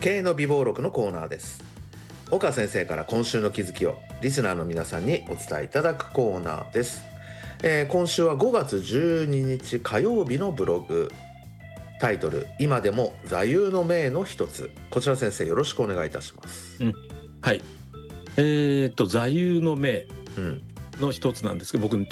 経営の美貌録のコーナーです。岡先生から今週の気づきをリスナーの皆さんにお伝えいただくコーナーです。今週は5月12日火曜日のブログ、タイトル今でも座右の銘の一つ、こちら先生よろしくお願いいたします。 はい。座右の銘うんの一つなんですけど、僕